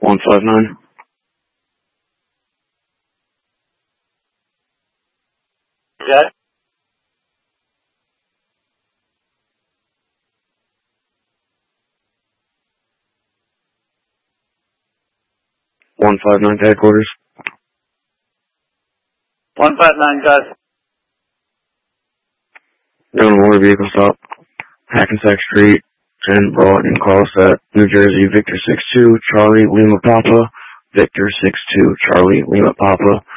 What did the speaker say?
159. Okay. 159 to headquarters. 159, guys. Doing a motor vehicle stop. Hackensack Street in Broad in Carlstadt, New Jersey. Victor 62, Charlie Lima Papa. Victor 62, Charlie Lima Papa.